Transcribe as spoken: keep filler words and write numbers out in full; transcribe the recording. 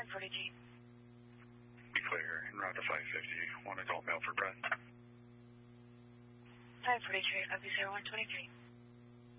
nine forty-three. Be clear, en route to five fifty, one adult male for breath. nine forty-three, Lobby zero one twenty-three.